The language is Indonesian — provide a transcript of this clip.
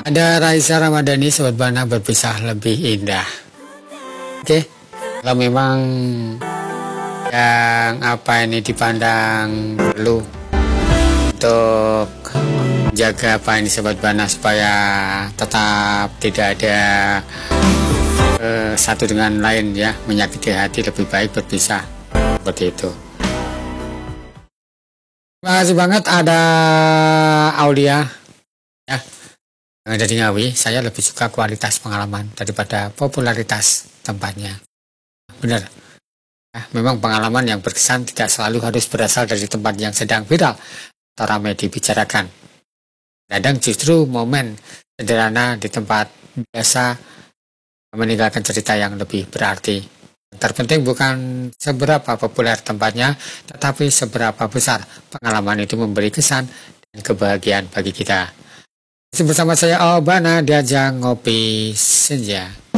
Ada Raisa Ramadhani, Sobat Bana, berpisah lebih indah. Oke, kalau memang yang apa ini dipandang perlu untuk jaga apa ini Sobat Bana supaya tetap tidak ada satu dengan lain ya menyakiti hati, lebih baik berpisah seperti itu. Terima kasih banget ada Aulia ya yang ada di Ngawi. Saya lebih suka kualitas pengalaman daripada popularitas tempatnya. Benar ya, memang pengalaman yang berkesan tidak selalu harus berasal dari tempat yang sedang viral atau ramai dibicarakan. Kadang justru momen sederhana di tempat biasa meninggalkan cerita yang lebih berarti. Terpenting bukan seberapa populer tempatnya, tetapi seberapa besar pengalaman itu memberi kesan dan kebahagiaan bagi kita. Bersama saya Bana, diajak ngopi senja.